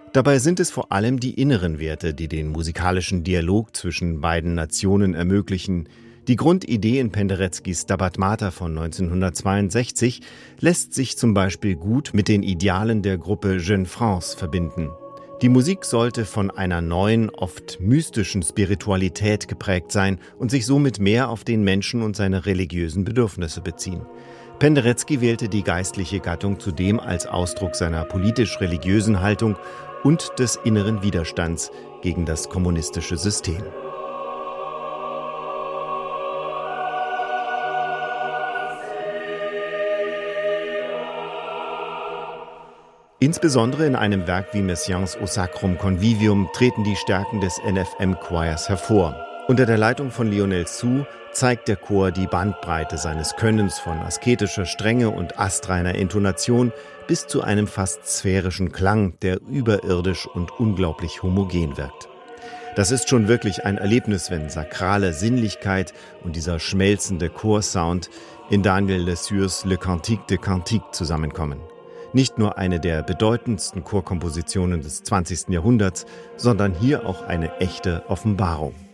Dabei sind es vor allem die inneren Werte, die den musikalischen Dialog zwischen beiden Nationen ermöglichen. Die Grundidee in Pendereckis Stabat Mater von 1962 lässt sich zum Beispiel gut mit den Idealen der Gruppe Jeune France verbinden. Die Musik sollte von einer neuen, oft mystischen Spiritualität geprägt sein und sich somit mehr auf den Menschen und seine religiösen Bedürfnisse beziehen. Penderecki wählte die geistliche Gattung zudem als Ausdruck seiner politisch-religiösen Haltung und des inneren Widerstands gegen das kommunistische System. Insbesondere in einem Werk wie Messiaens O Sacrum Convivium treten die Stärken des NFM Choirs hervor. Unter der Leitung von Lionel Sue zeigt der Chor die Bandbreite seines Könnens von asketischer Strenge und astreiner Intonation bis zu einem fast sphärischen Klang, der überirdisch und unglaublich homogen wirkt. Das ist schon wirklich ein Erlebnis, wenn sakrale Sinnlichkeit und dieser schmelzende Chorsound in Daniel Lessures Le Cantique de Cantique zusammenkommen. Nicht nur eine der bedeutendsten Chorkompositionen des 20. Jahrhunderts, sondern hier auch eine echte Offenbarung.